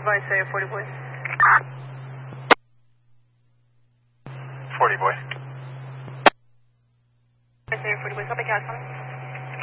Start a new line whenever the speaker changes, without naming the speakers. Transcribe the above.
Boy, say 40 boy.
40 boy.
Say 40 boy, copy, Cat, coming.